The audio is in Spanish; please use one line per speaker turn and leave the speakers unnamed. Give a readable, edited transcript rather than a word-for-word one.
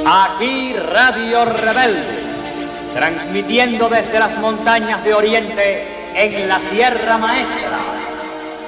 Aquí Radio Rebelde, transmitiendo desde las montañas de Oriente en la Sierra Maestra.